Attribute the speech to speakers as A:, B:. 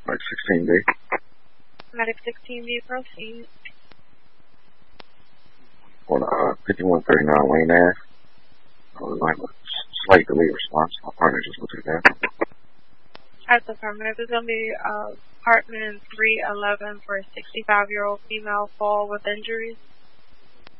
A: Like 16B.
B: Medic 16B, proceed.
A: On 5139 Wayne Ave. I was like a slight delayed response. My partner just looked at that.
B: That's affirmative. It's going to be apartment 311 for a 65-year-old female fall with injuries.